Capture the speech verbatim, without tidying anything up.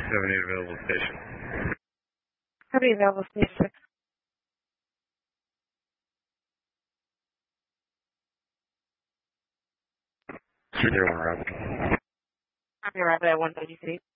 seven eight available station. Copy available station. three zero one Rapid. Copy Rapid at one thirty feet.